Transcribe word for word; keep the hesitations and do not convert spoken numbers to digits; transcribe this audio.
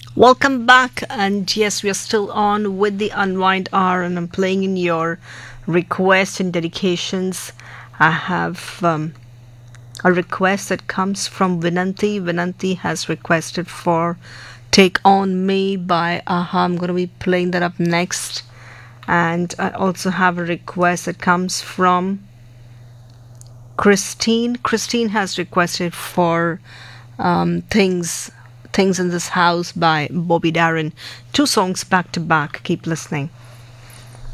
Welcome back, and yes, we are still on with the Unwind Hour, and I'm playing in your requests and dedications. I have um, a request that comes from Vinanti. Vinanti has requested for Take On Me by Aha. I'm going to be playing that up next. And I also have a request that comes from Christine. Christine has requested for um, Things Things in This House by Bobby Darin. Two songs back to back. Keep listening.